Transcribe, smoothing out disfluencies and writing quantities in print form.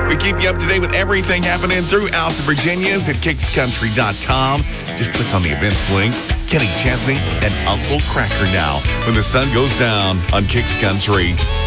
We keep you up to date with everything happening throughout the Virginias at KixCountry.com. Just click on the events link. Kenny Chesney and Uncle Kracker now when the sun goes down on Kicks Country.